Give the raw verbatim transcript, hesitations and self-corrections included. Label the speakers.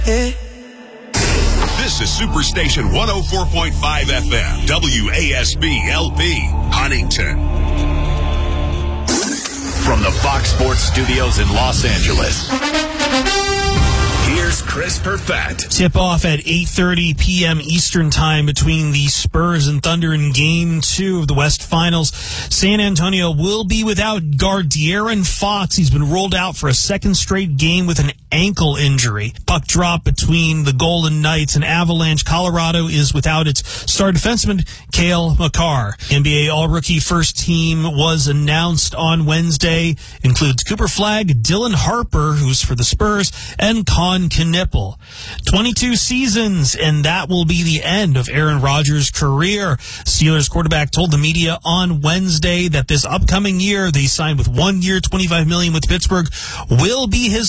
Speaker 1: Hey.
Speaker 2: This is Superstation one oh four point five F M, W A S B L P, Huntington. From the Fox Sports Studios in Los Angeles, here's Chris Perfett.
Speaker 3: Tip off at eight thirty p.m. Eastern Time between the Spurs and Thunder in Game two of the West Finals. San Antonio will be without guard De'Aaron Fox. He's been rolled out for a second straight game with an ankle injury. Puck drop between the Golden Knights and Avalanche. Colorado is without its star defenseman, Cale Makar. N B A All-Rookie First Team was announced on Wednesday. Includes Cooper Flagg, Dylan Harper, who's for the Spurs, and Con Knipple. twenty-two seasons, and that will be the end of Aaron Rodgers' career. Steelers quarterback told the media on Wednesday that this upcoming year, they signed with one year, twenty-five million dollars with Pittsburgh, will be his